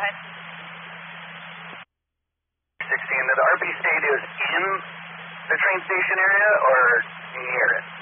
ahead. 16, the RP state is in the train station area or near it?